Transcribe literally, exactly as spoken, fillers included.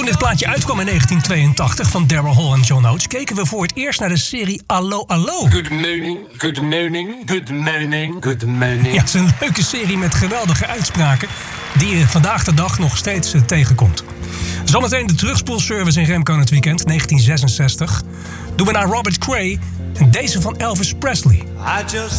dit plaatje uitkwam in negentien tweeëntachtig van Daryl Hall en John Oates, keken we voor het eerst naar de serie Allo Allo. Good morning, good morning, good morning, good morning. Ja, het is een leuke serie met geweldige uitspraken die je vandaag de dag nog steeds uh, tegenkomt. Zometeen de terugspoelservice in Remco in het weekend, negentien zesenzestig. Doen we naar Robert Cray en deze van Elvis Presley. I just